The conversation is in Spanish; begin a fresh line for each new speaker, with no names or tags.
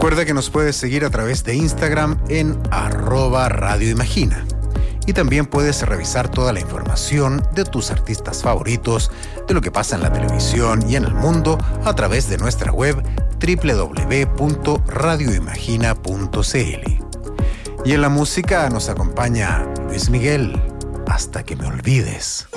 Recuerda que nos puedes seguir a través de Instagram en @radioimagina. Y también puedes revisar toda la información de tus artistas favoritos, de lo que pasa en la televisión y en el mundo a través de nuestra web www.radioimagina.cl. Y en la música nos acompaña Luis Miguel, Hasta que me olvides.